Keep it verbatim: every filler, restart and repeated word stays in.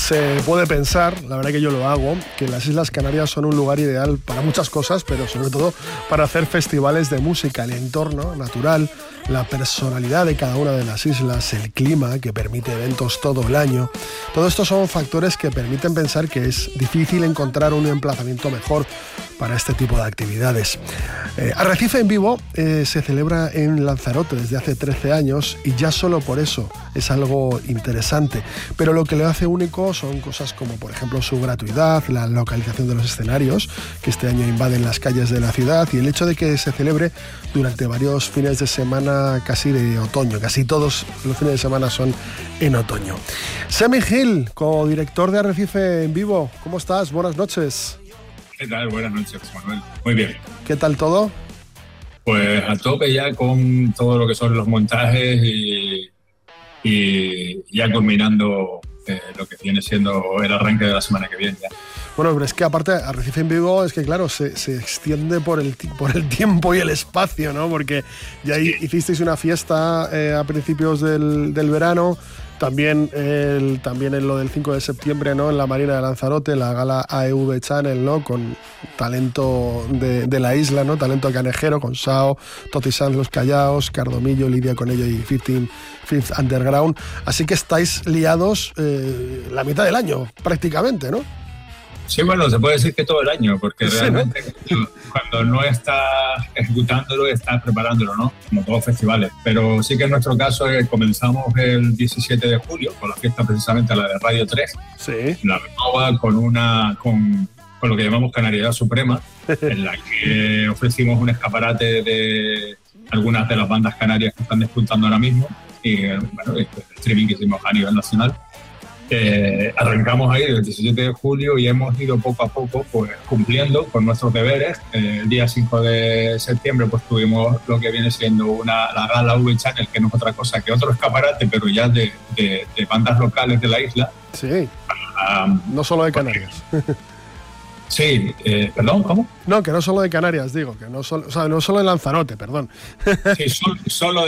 Se puede pensar, la verdad que yo lo hago, que las Islas Canarias son un lugar ideal para muchas cosas, pero sobre todo para hacer festivales de música. El entorno natural, la personalidad de cada una de las islas, el clima que permite eventos todo el año. Todo esto son factores que permiten pensar que es difícil encontrar un emplazamiento mejor para este tipo de actividades. Eh, Arrecife en Vivo eh, se celebra en Lanzarote desde hace trece años y ya solo por eso es algo interesante. Pero lo que le hace único son cosas como, por ejemplo, su gratuidad, la localización de los escenarios, que este año invaden las calles de la ciudad, y el hecho de que se celebre durante varios fines de semana casi de otoño. Casi todos los fines de semana son en otoño. Semi Gil, co-director de Arrecife en Vivo, ¿cómo estás? Buenas noches. ¿Qué tal? Buenas noches, Manuel. Muy bien. ¿Qué tal todo? Pues a tope ya con todo lo que son los montajes y, y ya culminando eh, lo que viene siendo el arranque de la semana que viene ya. Bueno, pero es que aparte Arrecife en Vivo es que claro, se, se extiende por el, por el tiempo y el espacio, ¿no? Porque ya sí. hicisteis una fiesta eh, a principios del, del verano. También, el, también en lo del cinco de septiembre, ¿no? En la Marina de Lanzarote, la gala A E V Channel, ¿no? Con talento de, de la isla, ¿no? Talento canejero, con Sao, Toti Sanz, Los Callaos, Cardomillo, Lidia Conello y quince Fifth Underground. Así que estáis liados eh, la mitad del año, prácticamente, ¿no? Sí, bueno, se puede decir que todo el año, porque sí, realmente ¿no? cuando no estás ejecutándolo, estás preparándolo, ¿no? Como todos los festivales. Pero sí que en nuestro caso eh, comenzamos el diecisiete de julio, con la fiesta precisamente la de Radio tres, sí. La Renova, con, una, con, con lo que llamamos Canariedad Suprema, en la que ofrecimos un escaparate de algunas de las bandas canarias que están disputando ahora mismo, y bueno, el streaming que hicimos a nivel nacional. Eh, arrancamos ahí el diecisiete de julio y hemos ido poco a poco pues, cumpliendo con nuestros deberes. Eh, el día cinco de septiembre pues tuvimos lo que viene siendo una, la gala V Channel, que no es otra cosa que otro escaparate, pero ya de, de, de bandas locales de la isla. Sí, um, no solo de Canarias. Porque, sí, eh, perdón, ¿cómo? No, que no solo de Canarias, digo, que no solo, o sea, no solo de Lanzarote, perdón. Sí, solo, solo